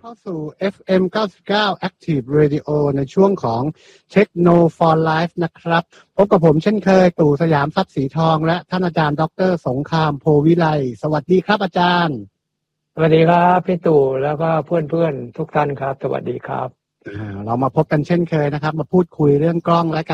เข้าสู่ FM 99 Active Radio ในช่วงของ Techno for Life นะครับพบกับผมเช่นเคยตู่สยามทรัพย์สีทองและท่านอาจารย์ดร.สงครามโพวิไลสวัสดีครับอาจารย์สวัสดีครับพี่ตู่แล้วก็เพื่อนๆทุกท่านครับสวัสดีครับเรามาพบกันเช่นเคยนะครับมาพูดคุยเรื่องกล้องและ